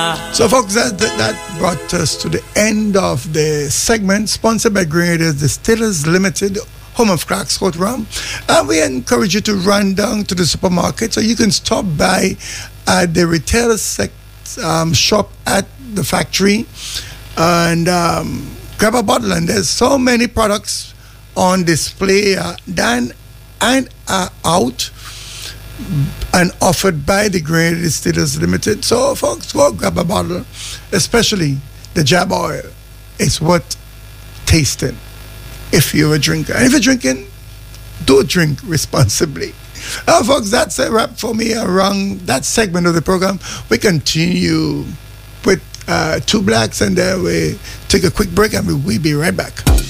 So, folks, that brought us to the end of the segment sponsored by Grenadiers Distillers Limited, home of Clark's Court Rum. We encourage you to run down to the supermarket, so you can stop by at the retail shop at the factory and grab a bottle. And there's so many products on display and out and offered by the Grenadier Distillers Limited. So, folks, go grab a bottle, especially the Jab Oil. It's worth tasting if you're a drinker. And if you're drinking, do drink responsibly. Folks, that's a wrap for me around that segment of the program. We continue with Two Blacks, and then we take a quick break, and we'll be right back.